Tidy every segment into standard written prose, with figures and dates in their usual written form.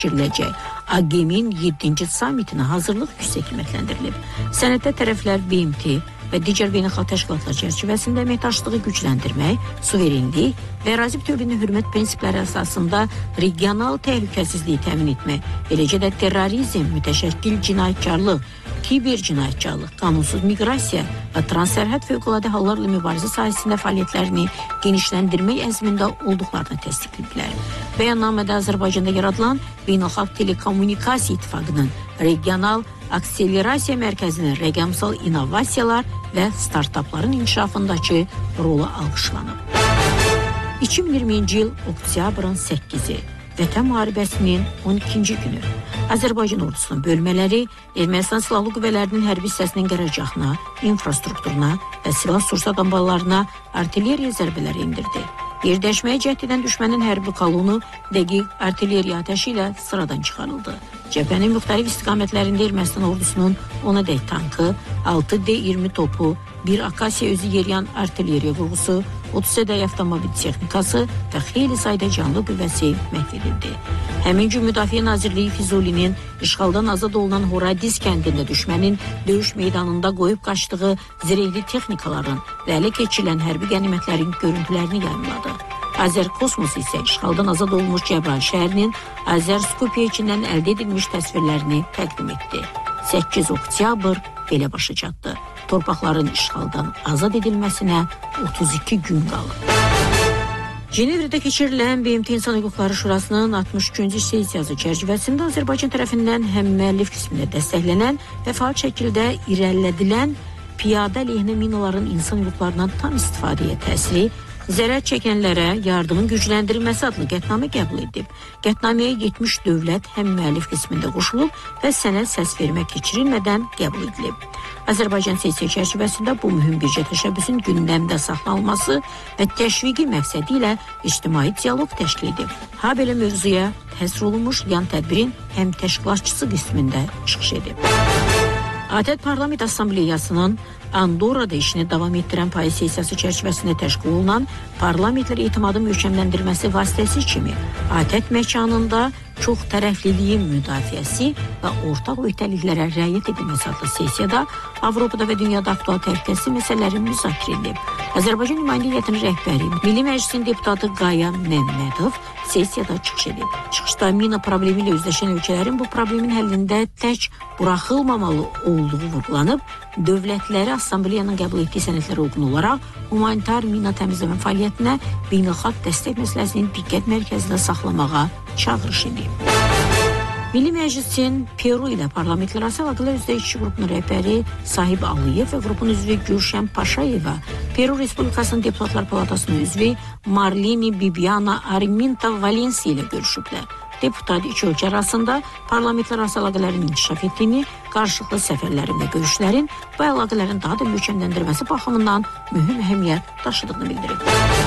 keçiriləcək AGM-in 7-ci sammitinə hazırlıq yüksək qiymətləndirilib. Sənəddə tərəflər BMT və digər beynəlxalq təşkilatlar çərçivəsində əməkdaşlığı gücləndirmək, suverenlik və ərazi bütövlüyünə hörmət prinsipləri əsasında regional təhlükəsizliyi təmin etmək, eləcə də terrorizm, mütəşəkkil cinayətkarlıq, kiber cinayətkarlıq, qanunsuz miqrasiya və transsərhəd fövqəladə hallarla mübarizə sahəsində fəaliyyətlərini genişləndirmək əzmində olduqlarını təsdiqləyiblər. Bəyannamədə Azərbaycanda yaradılan Beynəlxalq Telekommunikasiya İttifaqının regional akselerasiya mərkəzinin rəqəmsal innovasiyalar və startapların inkişafındakı rolu alqışlanıb. 2020-ci il oktyabrın 8-i, Vətən müharibəsinin 12-ci günü. Azərbaycan ordusunun bölmələri Ermənistan silahlı qüvvələrinin hərbi hissəsinin qərargahına, infrastrukturuna və silah-sursat ambarlarına artilleriya zərbələri endirdi. Yerdəşməyə cəhd edən düşmənin hərbi kolonu dəqiq artilleriya atəşi ilə sıradan çıxarıldı. Cəbhənin müxtəlif istiqamətlərində Ermənistan ordusunun 10 adək tankı, 6 D-20 topu, 1 Akasiya özü yeriyan artilleriya vurğusu, 30 adək avtomobil texnikası və xeyli sayda canlı qüvvəsi məhv edildi. Həmin gün Müdafiə Nazirliyi Füzulinin işğaldan azad olunan Horadiz kəndində düşmənin döyüş meydanında qoyub qaçdığı zirehli texnikaların və ələ keçirilən hərbi qənimətlərin görüntülərini yayımladı. Azərkosmos isə işğaldan azad olmuş Cəbrayıl şəhərinin Azərskopiyecindən əldə edilmiş təsvirlərini təqdim etdi. 8 oktyabr belə başa çatdı. Torpaqların işğaldan azad edilməsinə 32 gün qalıb. Cenevrədə keçirilən BMT İnsan Hüquqları Şurasının 63-cü sessiyası çərçivəsində Azərbaycan tərəfindən həm müəllif qismində dəstəklənən və faal şəkildə irəlilədilən piyada əleyhinə minaların insan hüquqlarından tam istifadəyə təsiri, zərər çəkənlərə yardımın gücləndirilməsi adlı qətnamə qəbul edib. Qətnaməyə 70 dövlət həm müəllif qismində qoşulub və sənəd səsvermə keçirilmədən qəbul edilib. Azərbaycan sessiya çərçivəsində bu mühüm bircə təşəbbüsün gündəmdə saxlanılması və təşviqi məqsədi ilə ictimai dialoq təşkil edib. Ha belə mövzuya həsr olunmuş yan tədbirin həm təşkilatçısı qismində çıxış edib. ATƏT Parlament Assambleyasının Andorrada işini davam etdirən payı sessiyası çərçivəsində təşkil olunan parlamentlər etimadın möhkəmləndirməsi vasitəsi kimi ATƏT məkanında çox tərəfliliyin müdafiəsi və ortaq öhdəliklərə riayət edilməsi adlı sessiyada Avropada və dünyada aktual təhlükəsizlik məsələlərin müzakirə edilib. Azərbaycan nümayəndə heyətinin rəhbəri, Milli Məclisin deputatı Qaya Məmmədov sessiyada çıxış edib. Çıxışda mina problemi ilə üzləşən ölkələrin bu problemin həllində tək buraxılmamalı olduğu vurğulanıb, dövlətləri Assambleyanın qəbul etdiyi sənədlərə uyğun olaraq humanitar mina təmizləmə fəaliyyətinə beynəlxalq dəstək məsələsinin diqqət mərkəzində saxlamağa çağırış edib. Milli Məclisin Peru ilə parlamentlərarası əlaqələr üzrə işçi qrupunun rəhbəri Sahib Aliyev və qrupun üzvü Gülşən Paşayeva, Peru Respublikasının Deputatlar Palatasının üzvü Marlene Bibiana Arminta Valensi ilə görüşüblər. Deputat iki ölkə arasında parlamentlərarası əlaqələrin inkişaf etdiyini, qarşılıqlı səfərlərin və görüşlərin bu əlaqələrin daha da möhkəmləndirilməsi baxımından mühüm əhəmiyyət daşıdığını bildirib.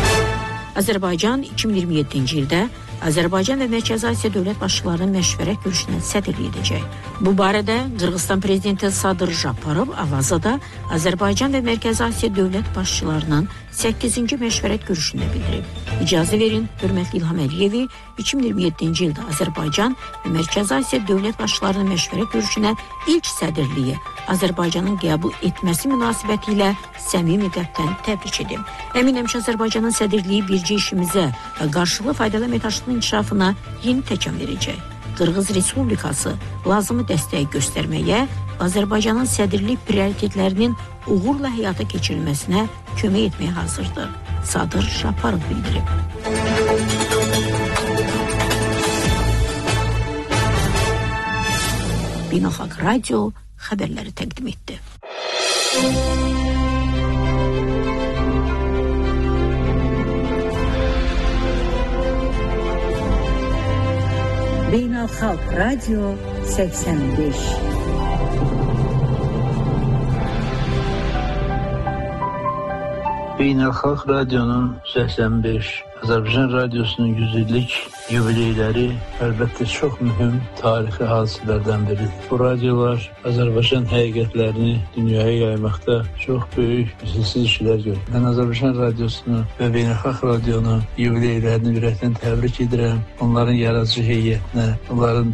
Azərbaycan 2027-ci ildə Azərbaycan və Mərkəzi Asiya dövlət başçılarının məşvərət görüşünə sədrlik edəcək. Bu barədə Qırğızstan prezidenti Sadır Japarov Avazada Azərbaycan və Mərkəzi Asiya dövlət başçılarının 8-ci məşvərət görüşündə bildirib. İcazə verin, hörmətli İlham Əliyevi 2027-ci ildə Azərbaycan və Mərkəzi Asiya dövlət başçılarının məşvərət görüşünə ilk sədrliyi Azərbaycanın qəbul etməsi münasibəti ilə səmimi qəlbdən təbrik edim. Əminəm ki, Azərbaycanın sədrliyi bircə işimizə və qarşılıqlı faydalı əməkdaşlığın inkişafına yeni təkan verəcək. Qırğız Respublikası lazımi dəstəyi göstərməyə, Azərbaycanın sədrlik prioritetlərinin uğurla həyata keçirilməsinə kömək etməyə hazırdır. Sadır Japarov bildirib. Beynəlxalq Radio xəbərləri təqdim etdi. Beynəlxalq Radio 85. Beynəlxalq Radionun 85 Azərbaycan Radiosunun 100 illik yubileyləri əlbəttə çox mühüm tarixi hadisələrdən biridir. Bu radiolar Azərbaycan həqiqətlərini dünyaya yaymaqda çox böyük misilsiz işlər görür. Mən Azərbaycan Radiosunu və Beynəlxalq Radionu yubileylərini ürəkdən təbrik edirəm. Onların yaradıcı heyətinə, onların